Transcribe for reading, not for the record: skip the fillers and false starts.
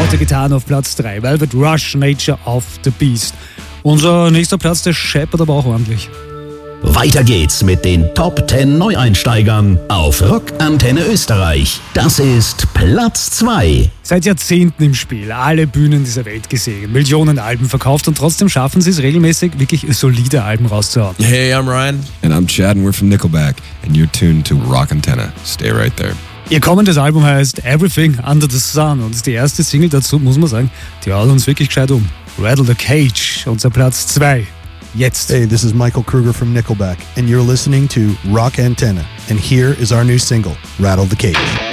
heute getan auf Platz 3. Velvet Rush, Nature of the Beast. Unser nächster Platz, der scheppert aber auch ordentlich. Weiter geht's mit den Top 10 Neueinsteigern auf Rock Antenne Österreich. Das ist Platz 2. Seit Jahrzehnten im Spiel, alle Bühnen dieser Welt gesehen, Millionen Alben verkauft und trotzdem schaffen sie es regelmäßig, wirklich solide Alben rauszuhauen. Hey, I'm Ryan. And I'm Chad and we're from Nickelback. And you're tuned to Rock Antenne. Stay right there. Ihr kommendes Album heißt Everything Under the Sun und ist die erste Single dazu, muss man sagen, die haut uns wirklich gescheit um. Rattle the Cage, unser Platz 2. Jetzt. Hey, this is Michael Kruger from Nickelback, and you're listening to Rock Antenne. And here is our new single, Rattle the Cage.